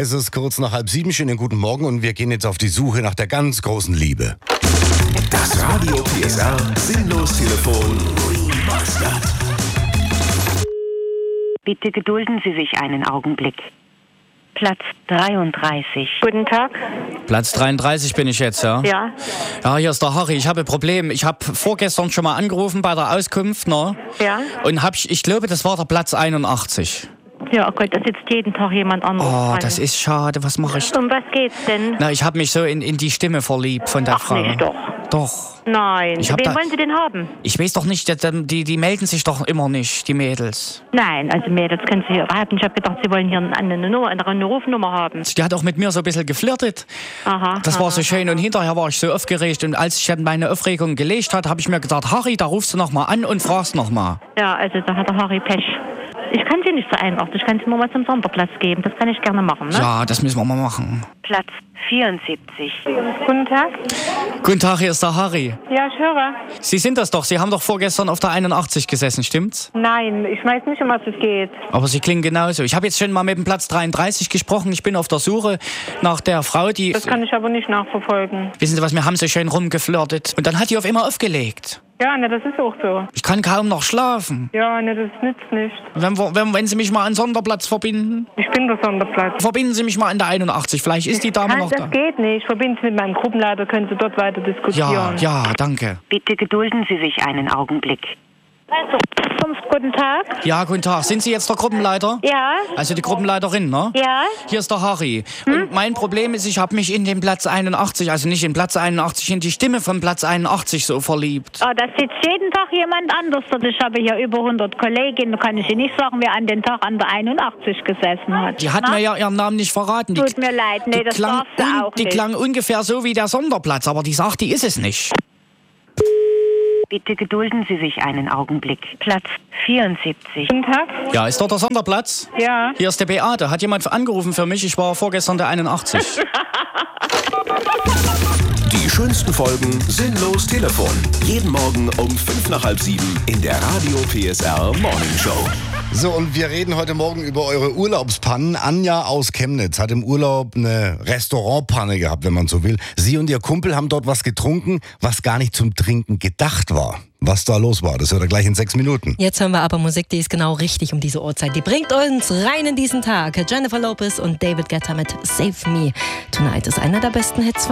Es ist kurz nach 6:30. Schönen guten Morgen und wir gehen jetzt auf die Suche nach der ganz großen Liebe. Das Radio PSR Sinnlos-Telefon Remastered. Bitte gedulden Sie sich einen Augenblick. Platz 33. Guten Tag. Platz 33 bin ich jetzt, ja? Ja. Ja, hier ist der Harry. Ich habe ein Problem. Ich habe vorgestern schon mal angerufen bei der Auskunft, ne? Ja. Und ich glaube, das war der Platz 81. Ja, oh Gott, da sitzt jeden Tag jemand anderes Oh, dran. das ist schade. Was mache ich? Um was geht's denn? Na, ich habe mich so in die Stimme verliebt von der Frau. Nicht doch. Doch. Nein. Ich hab Wen da- wollen Sie denn haben? Ich weiß doch nicht, die melden sich doch immer nicht, die Mädels. Nein, also Mädels können Sie hier überhaupt nicht. Ich habe gedacht, Sie wollen hier eine Rufnummer haben. Die hat auch mit mir so ein bisschen geflirtet. Aha. Das war so schön und hinterher war ich so aufgeregt und als ich dann meine Aufregung gelegt hatte, habe ich mir gedacht, Harry, da rufst du noch mal an und fragst noch mal. Ja, also da hat der Harry Pech. Ich kann Sie nicht so einordnen. Ich kann Sie nur mal zum Sonderplatz geben. Das kann ich gerne machen, ne? Ja, das müssen wir mal machen. Platz 74. Guten Tag. Guten Tag, hier ist der Harry. Ja, ich höre. Sie sind das doch, Sie haben doch vorgestern auf der 81 gesessen, stimmt's? Nein, ich weiß nicht, um was es geht. Aber Sie klingen genauso. Ich habe jetzt schon mal mit dem Platz 33 gesprochen. Ich bin auf der Suche nach der Frau, die... Das kann ich aber nicht nachverfolgen. Wissen Sie was, wir haben so schön rumgeflirtet. Und dann hat die auf immer aufgelegt. Ja, ne, das ist auch so. Ich kann kaum noch schlafen. Ja, ne, das nützt nicht. Wenn Sie mich mal an Sonderplatz verbinden, Ich bin der Sonderplatz. verbinden Sie mich mal an der 81. Vielleicht ist die Dame noch da. Das geht nicht. Verbinden Sie mit meinem Gruppenleiter, können Sie dort weiter diskutieren. Ja, danke. Bitte gedulden Sie sich einen Augenblick. Also, guten Tag. Ja, guten Tag. Sind Sie jetzt der Gruppenleiter? Ja, Also die Gruppenleiterin, ne? ja. Hier ist der Harry. Und mein Problem ist, ich habe mich in den Platz 81, also nicht in Platz 81, in die Stimme von Platz 81 so verliebt. Oh, da sitzt jeden Tag jemand anders. Und ich habe hier über 100 Kolleginnen. Kann ich Ihnen nicht sagen, wer an den Tag an der 81 gesessen hat. Die hat mir ja ihren Namen nicht verraten. Tut mir leid, nee, das darfst du auch Die nicht. klang ungefähr so wie der Sonderplatz, aber die sagt, die ist es nicht. Bitte gedulden Sie sich einen Augenblick. Platz 74. Guten Tag. Ja, ist dort der Sonderplatz? Ja. Hier ist der Beate. Hat jemand angerufen für mich? Ich war vorgestern der 81. Die schönsten Folgen Sinnlos Telefon. Jeden Morgen um 6:55 in der Radio PSR Morning Show. So, und wir reden heute Morgen über eure Urlaubspannen. Anja aus Chemnitz hat im Urlaub eine Restaurantpanne gehabt, wenn man so will. Sie und ihr Kumpel haben dort was getrunken, was gar nicht zum Trinken gedacht war. Was da los war, das hört ihr gleich in 6 Minuten. Jetzt hören wir aber Musik, die ist genau richtig um diese Uhrzeit. Die bringt uns rein in diesen Tag. Jennifer Lopez und David Guetta mit Save Me Tonight ist einer der besten Hits von